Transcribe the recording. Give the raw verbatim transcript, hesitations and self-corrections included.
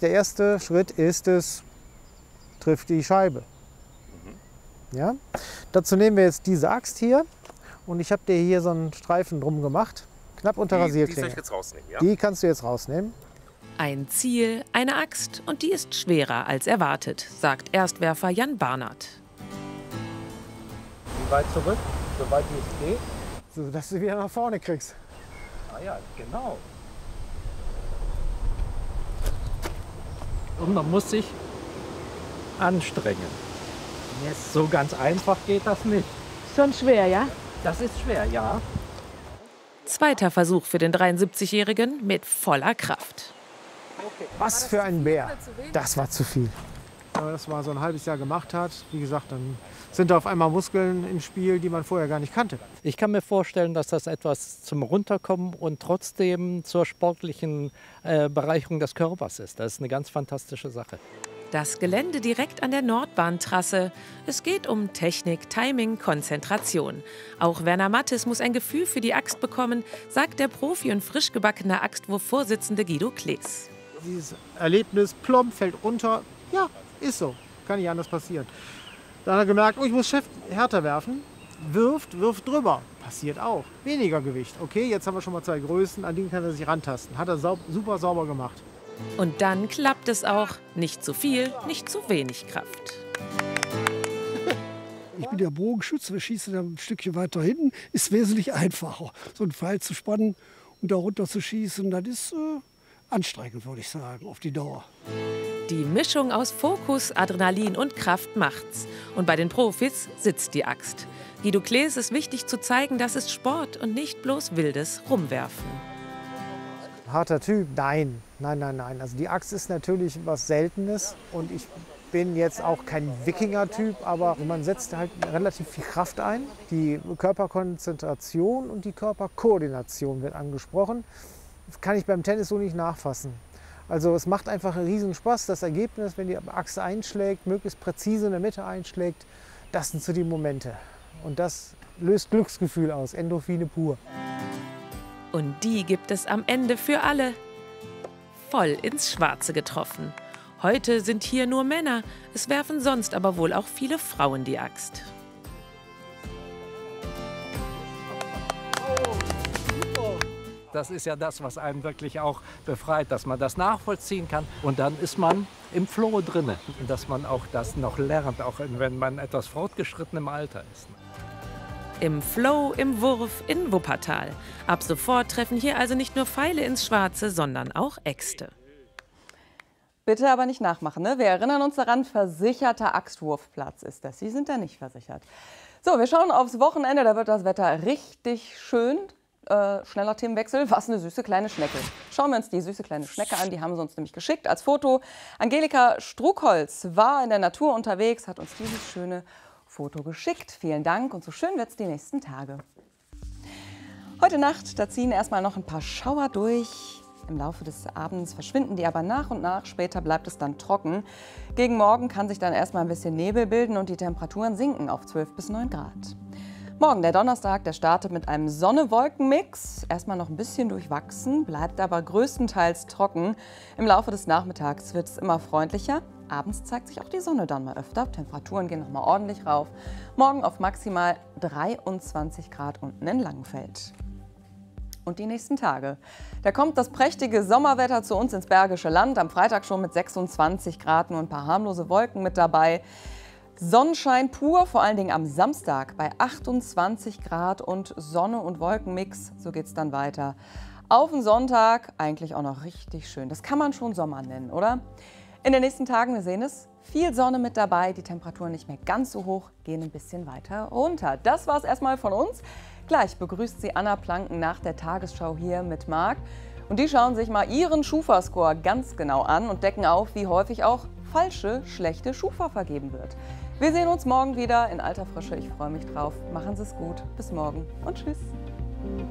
der erste Schritt ist es, trifft die Scheibe. Mhm. Ja? Dazu nehmen wir jetzt diese Axt hier und ich habe dir hier so einen Streifen drum gemacht, knapp unter die, Rasierklinge. Die soll ich jetzt rausnehmen, ja? Die kannst du jetzt rausnehmen. Ein Ziel, eine Axt und die ist schwerer als erwartet, sagt Erstwerfer Jan Barnard. Wie weit zurück? So weit wie es geht. So, dass du wieder nach vorne kriegst. Ah ja, genau. Und man muss sich anstrengen. Yes. So ganz einfach geht das nicht. Schon schwer, ja? Das ist schwer, ja. Zweiter Versuch für den dreiundsiebzigjährigen mit voller Kraft. Was für ein Bär. Das war zu viel. Wenn man das mal so ein halbes Jahr gemacht hat, wie gesagt, dann sind da auf einmal Muskeln im Spiel, die man vorher gar nicht kannte. Ich kann mir vorstellen, dass das etwas zum Runterkommen und trotzdem zur sportlichen äh, Bereicherung des Körpers ist. Das ist eine ganz fantastische Sache. Das Gelände direkt an der Nordbahntrasse. Es geht um Technik, Timing, Konzentration. Auch Werner Mattes muss ein Gefühl für die Axt bekommen, sagt der Profi und frisch gebackene Axtwurf-Vorsitzende Guido Klees. Dieses Erlebnis, plomb, fällt runter, ja, ist so, kann nicht anders passieren. Dann hat er gemerkt, oh, ich muss Chef härter werfen, wirft, wirft drüber, passiert auch. Weniger Gewicht, okay, jetzt haben wir schon mal zwei Größen, an denen kann er sich rantasten. Hat er saub, super sauber gemacht. Und dann klappt es auch. Nicht zu viel, nicht zu wenig Kraft. Ich bin ja Bogenschütze, wir schießen ein Stückchen weiter hinten. Ist wesentlich einfacher, so einen Pfeil zu spannen und da runter zu schießen. Das ist äh, anstrengend, würde ich sagen, auf die Dauer. Die Mischung aus Fokus, Adrenalin und Kraft macht's. Und bei den Profis sitzt die Axt. Guido Klees ist wichtig zu zeigen, dass es Sport und nicht bloß wildes Rumwerfen. Harter Typ? Nein, nein, nein, nein. Also die Axt ist natürlich was Seltenes und ich bin jetzt auch kein Wikinger-Typ, aber man setzt halt relativ viel Kraft ein. Die Körperkonzentration und die Körperkoordination wird angesprochen. Das kann ich beim Tennis so nicht nachfassen. Also es macht einfach einen riesen Spaß. Das Ergebnis, wenn die Axt einschlägt, möglichst präzise in der Mitte einschlägt, das sind so die Momente. Und das löst Glücksgefühl aus, Endorphine pur. Und die gibt es am Ende für alle. Voll ins Schwarze getroffen. Heute sind hier nur Männer, es werfen sonst aber wohl auch viele Frauen die Axt. Das ist ja das, was einen wirklich auch befreit, dass man das nachvollziehen kann. Und dann ist man im Flow drin. Und dass man auch das noch lernt, auch wenn man etwas fortgeschritten im Alter ist. Im Flow, im Wurf, in Wuppertal. Ab sofort treffen hier also nicht nur Pfeile ins Schwarze, sondern auch Äxte. Bitte aber nicht nachmachen, ne? Wir erinnern uns daran, versicherter Axtwurfplatz ist das. Sie sind da nicht versichert. So, wir schauen aufs Wochenende, da wird das Wetter richtig schön. Äh, schneller Themenwechsel, was eine süße kleine Schnecke. Schauen wir uns die süße kleine Schnecke an, die haben sie uns nämlich geschickt als Foto. Angelika Struckholz war in der Natur unterwegs, hat uns dieses schöne Foto geschickt. Vielen Dank und so schön wird es die nächsten Tage. Heute Nacht, da ziehen erstmal noch ein paar Schauer durch. Im Laufe des Abends verschwinden die aber nach und nach. Später bleibt es dann trocken. Gegen Morgen kann sich dann erstmal ein bisschen Nebel bilden und die Temperaturen sinken auf zwölf bis neun Grad. Morgen, der Donnerstag, der startet mit einem Sonne-Wolken-Mix. Erstmal noch ein bisschen durchwachsen, bleibt aber größtenteils trocken. Im Laufe des Nachmittags wird es immer freundlicher. Abends zeigt sich auch die Sonne dann mal öfter. Temperaturen gehen noch mal ordentlich rauf. Morgen auf maximal dreiundzwanzig Grad unten in Langenfeld. Und die nächsten Tage. Da kommt das prächtige Sommerwetter zu uns ins Bergische Land. Am Freitag schon mit sechsundzwanzig Grad, nur ein paar harmlose Wolken mit dabei. Sonnenschein pur, vor allen Dingen am Samstag bei achtundzwanzig Grad und Sonne- und Wolkenmix. So geht es dann weiter. Auf den Sonntag eigentlich auch noch richtig schön. Das kann man schon Sommer nennen, oder? In den nächsten Tagen, wir sehen es, viel Sonne mit dabei. Die Temperaturen nicht mehr ganz so hoch, gehen ein bisschen weiter runter. Das war es erstmal von uns. Gleich begrüßt sie Anna Planken nach der Tagesschau hier mit Marc. Und die schauen sich mal ihren Schufa-Score ganz genau an und decken auf, wie häufig auch falsche, schlechte Schufa vergeben wird. Wir sehen uns morgen wieder in alter Frische. Ich freue mich drauf. Machen Sie es gut. Bis morgen und tschüss.